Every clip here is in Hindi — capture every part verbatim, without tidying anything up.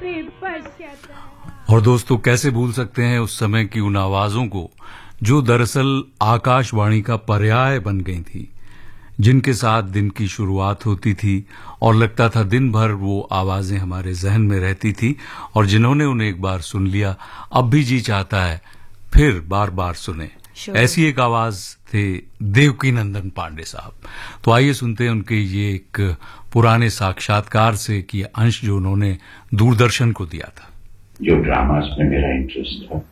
और दोस्तों, कैसे भूल सकते हैं उस समय की उन आवाजों को जो दरअसल आकाशवाणी का पर्याय बन गई थी, जिनके साथ दिन की शुरुआत होती थी और लगता था दिन भर वो आवाजें हमारे जहन में रहती थी, और जिन्होंने उन्हें एक बार सुन लिया अब भी जी चाहता है फिर बार बार सुने। sure. ऐसी एक आवाज थे देवकी नंदन पांडे साहब। तो आइए सुनते हैं उनके ये एक पुराने साक्षात्कार से कि अंश जो उन्होंने दूरदर्शन को दिया था। जो ड्रामास में मेरा इंटरेस्ट था,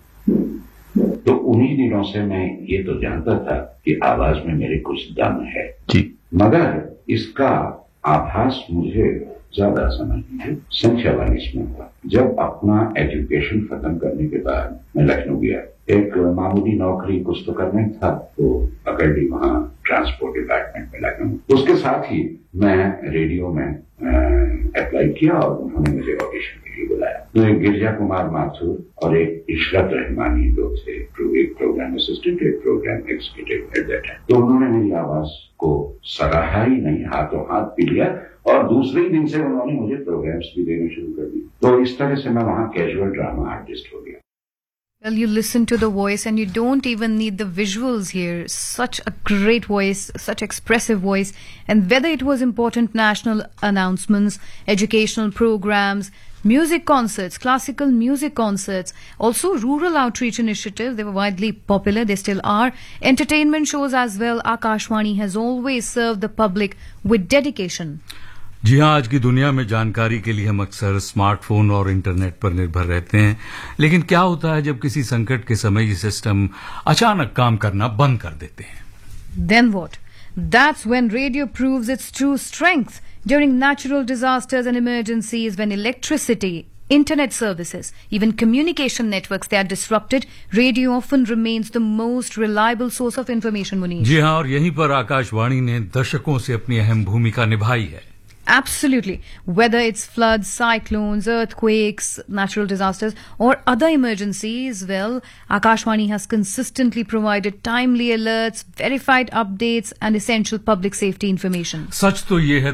तो उन्हीं दिनों से मैं ये तो जानता था कि आवाज में मेरे कुछ दम है जी, मगर इसका आभास मुझे ज्यादा समय नहीं सन चवालीस में हुआ, जब अपना एजुकेशन खत्म करने के बाद मैं लखनऊ गया। एक मामूली नौकरी कुछ तो करना था, तो पकड़ ली वहां ट्रांसपोर्ट डिपार्टमेंट में लखनऊ। उसके साथ ही मैं रेडियो में अप्लाई किया और उन्होंने मुझे ऑडिशन के लिए बुलाया। तो एक गिरजा कुमार माथुर और एक इशरत रहमानी लोग थे, एक प्रोग्राम असिस्टेंट, एक programme executive at that time. तो उन्होंने मेरी आवाज को सराहा ही नहीं, हाथों हाथ पी लिया, और दूसरे ही दिन से उन्होंने मुझे प्रोग्राम्स भी देने शुरू कर दिए। तो इस तरह से मैं वहां कैजुअल ड्रामा आर्टिस्ट हो गया। Well, you listen to the voice and you don't even need the visuals here. Such a great voice, such expressive voice. And whether it was important national announcements, educational programs, music concerts, classical music concerts, also rural outreach initiatives, they were widely popular, they still are. Entertainment shows as well. Akashvani has always served the public with dedication. जी हाँ, आज की दुनिया में जानकारी के लिए हम अक्सर स्मार्टफोन और इंटरनेट पर निर्भर रहते हैं, लेकिन क्या होता है जब किसी संकट के समय ये सिस्टम अचानक काम करना बंद कर देते हैं? Then what? That's when radio proves its true strength during natural disasters and emergencies, when electricity, internet services, even communication networks, they are disrupted. Radio often remains the most reliable source of information, Munish. जी हाँ, और यहीं पर आकाशवाणी ने दशकों से अपनी अहम भूमिका निभाई है। Absolutely. Whether it's floods, cyclones, earthquakes, natural disasters, or other emergencies, well, Akashvani has consistently provided timely alerts, verified updates, and essential public safety information. सच तो ये है